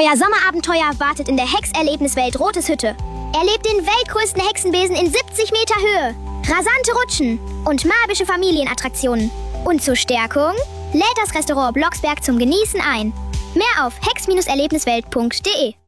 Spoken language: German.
Euer Sommerabenteuer wartet in der Hex-Erlebniswelt Rotes Hütte. Erlebt den weltgrößten Hexenbesen in 70 Meter Höhe, rasante Rutschen und magische Familienattraktionen. Und zur Stärkung lädt das Restaurant Blocksberg zum Genießen ein. Mehr auf hex-erlebniswelt.de.